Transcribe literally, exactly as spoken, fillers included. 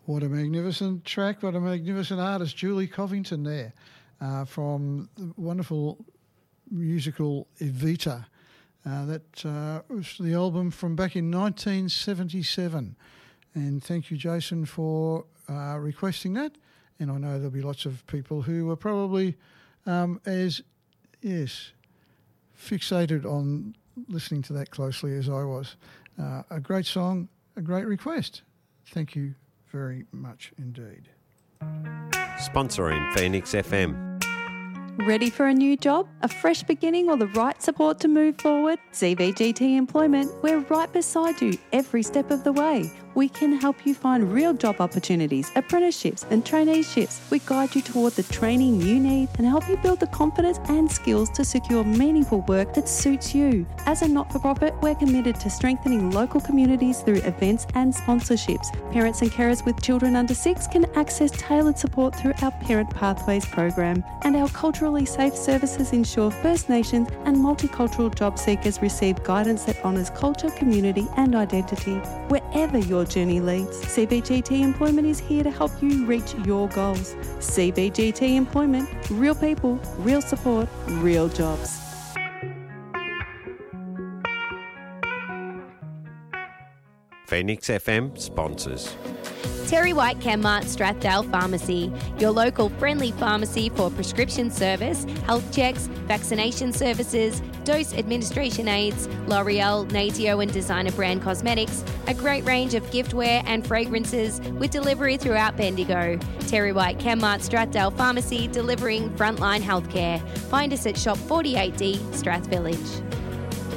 What a magnificent track, what a magnificent artist, Julie Covington there, uh, from the wonderful musical Evita. Uh, that uh, was the album from back in nineteen seventy-seven. And thank you, Jason, for uh, requesting that. And I know there'll be lots of people who are probably um, as, yes, fixated on listening to that closely as I was. Uh, a great song, a great request. Thank you very much indeed. Sponsoring Phoenix F M. Ready for a new job, a fresh beginning or the right support to move forward? C V G T Employment, we're right beside you every step of the way. We can help you find real job opportunities, apprenticeships and traineeships. We guide you toward the training you need and help you build the confidence and skills to secure meaningful work that suits you. As a not-for-profit, we're committed to strengthening local communities through events and sponsorships. Parents and carers with children under six can access tailored support through our Parent Pathways program. And our culturally safe services ensure First Nations and multicultural job seekers receive guidance that honours culture, community and identity. Wherever your journey leads, C V G T Employment is here to help you reach your goals. C V G T Employment, real people, real support, real jobs. Phoenix F M sponsors. Terry White Chemmart Strathdale Pharmacy, your local friendly pharmacy for prescription service, health checks, vaccination services, dose administration aids, L'Oreal, Natio and designer brand cosmetics, a great range of giftware and fragrances with delivery throughout Bendigo. Terry White Chemmart Strathdale Pharmacy, delivering frontline healthcare. Find us at Shop forty-eight D, Strath Village.